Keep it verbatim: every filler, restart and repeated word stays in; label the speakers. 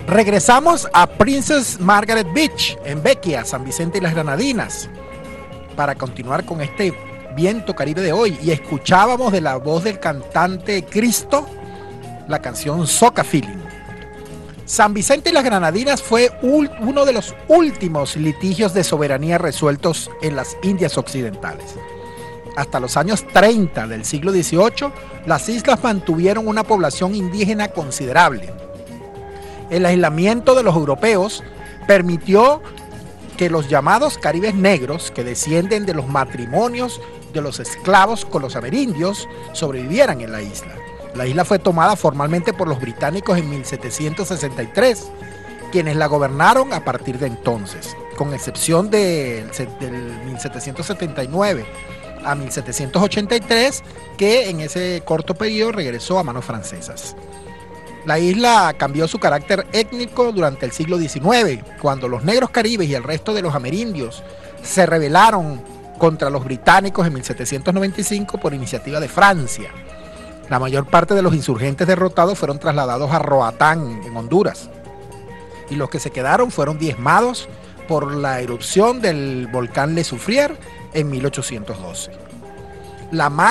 Speaker 1: Regresamos a Princess Margaret Beach, en Vecchia, San Vicente y las Granadinas, para continuar con este viento caribe de hoy. Y escuchábamos de la voz del cantante Cristo la canción Soca Feeling. San Vicente y las Granadinas fue uno de los últimos litigios de soberanía resueltos en las Indias Occidentales. Hasta los años treinta del siglo dieciocho, las islas mantuvieron una población indígena considerable. El aislamiento de los europeos permitió que los llamados caribes negros, que descienden de los matrimonios de los esclavos con los amerindios, sobrevivieran en la isla. La isla fue tomada formalmente por los británicos en mil setecientos sesenta y tres, quienes la gobernaron a partir de entonces, con excepción de, del mil setecientos setenta y nueve a mil setecientos ochenta y tres, que en ese corto periodo regresó a manos francesas. La isla cambió su carácter étnico durante el siglo diecinueve, cuando los negros caribes y el resto de los amerindios se rebelaron contra los británicos en mil setecientos noventa y cinco por iniciativa de Francia. La mayor parte de los insurgentes derrotados fueron trasladados a Roatán, en Honduras, y los que se quedaron fueron diezmados por la erupción del volcán Le Soufrière en mil ochocientos doce. La